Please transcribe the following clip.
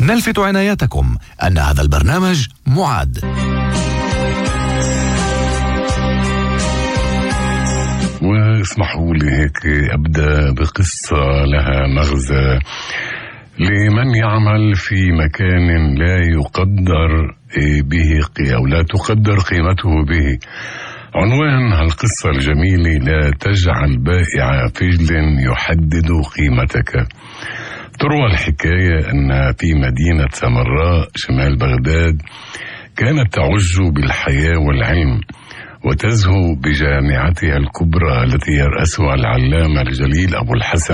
نلفت عنايتكم أن هذا البرنامج معد. واسمحوا لي هيك أبدأ بقصة لها مغزى لمن يعمل في مكان لا يقدر به أو لا تقدر قيمته به. عنوان هالقصة الجميلة: لا تجعل بائع فجل يحدد قيمتك. تروى الحكاية أن في مدينة سمراء شمال بغداد كانت تعج بالحياة والعلم، وتزهو بجامعتها الكبرى التي يرأسها العلامة الجليل أبو الحسن